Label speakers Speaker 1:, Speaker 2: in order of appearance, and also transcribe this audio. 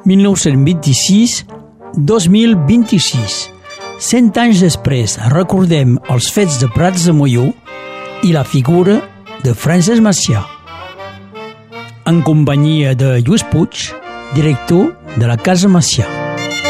Speaker 1: 1926-2026. 100 anys després recordem els fets de Prats de Molló i la figura de Francesc Macià. En companyia de Lluís Puig, director de la Casa Macià.